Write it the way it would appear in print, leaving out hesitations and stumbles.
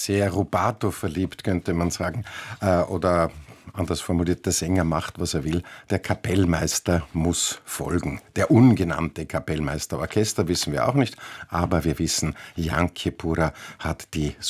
sehr Rubato verliebt, könnte man sagen. Oder anders formuliert, der Sänger macht, was er will. Der Kapellmeister muss folgen. Der ungenannte Kapellmeister. Orchester wissen wir auch nicht, aber wir wissen, Jan Kiepura hat die